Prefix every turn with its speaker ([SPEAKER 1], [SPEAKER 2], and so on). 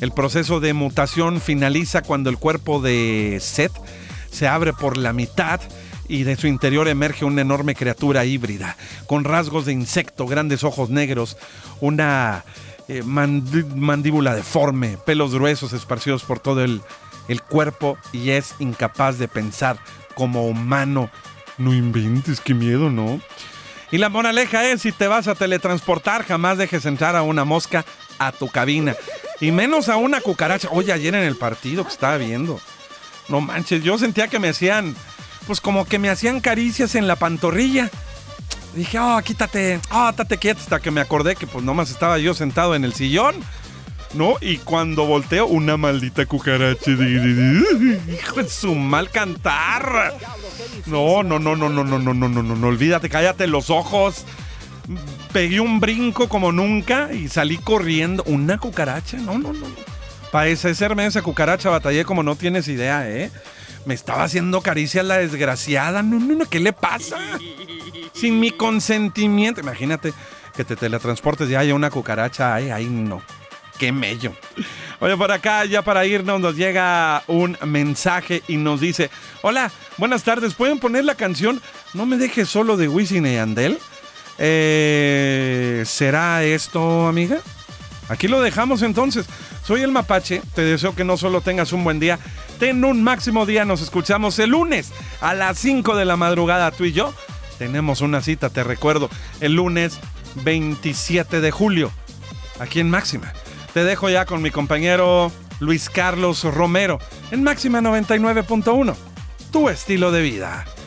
[SPEAKER 1] El proceso de mutación finaliza cuando el cuerpo de Seth se abre por la mitad y de su interior emerge una enorme criatura híbrida, con rasgos de insecto, grandes ojos negros, una mandíbula deforme, pelos gruesos esparcidos por todo el cuerpo y es incapaz de pensar como humano. No inventes, qué miedo, ¿no? Y la moraleja es, si te vas a teletransportar, jamás dejes entrar a una mosca a tu cabina. Y menos a una cucaracha. Oye, ayer en el partido que estaba viendo, no manches, yo sentía que me hacían, pues como que me hacían caricias en la pantorrilla. Dije, quítate, estate quieto, hasta que me acordé que pues nomás estaba yo sentado en el sillón, ¿no? Y cuando volteo, una maldita cucaracha. Hijo de su mal cantar. No, olvídate, cállate los ojos. Pegué un brinco como nunca y salí corriendo. ¿Una cucaracha? No. Para deshacerme de esa cucaracha batallé como no tienes idea, ¿eh? Me estaba haciendo caricias la desgraciada. No, ¿qué le pasa? Sin mi consentimiento. Imagínate que te teletransportes y haya una cucaracha. Ay, no. Qué mello. Oye, por acá, ya para irnos, nos llega un mensaje y nos dice: hola, buenas tardes, ¿pueden poner la canción No me dejes solo de Wisin y Yandel? ¿Será esto, amiga? Aquí lo dejamos entonces. Soy el Mapache, te deseo que no solo tengas un buen día, ten un máximo día. Nos escuchamos el lunes a las 5 de la madrugada, tú y yo. Tenemos una cita, te recuerdo, el lunes 27 de julio, aquí en Máxima. Te dejo ya con mi compañero Luis Carlos Romero en Máxima 99.1, tu estilo de vida.